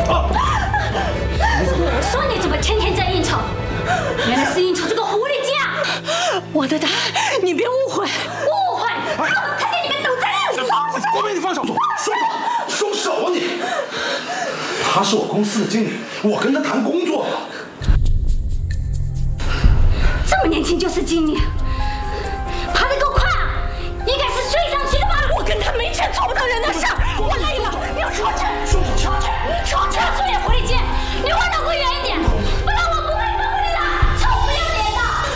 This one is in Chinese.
说你怎么天天在应酬？原来是应酬这个狐狸精啊！ 我的大，你别误会， 误会！看见你们赌债！ 国斌，你放手！松手！你！他是我公司的经理，我跟他谈工作。 这么年轻就是经理，爬得够快啊！应该是睡上去的吧？ 我跟他没牵扯不到人的事，我来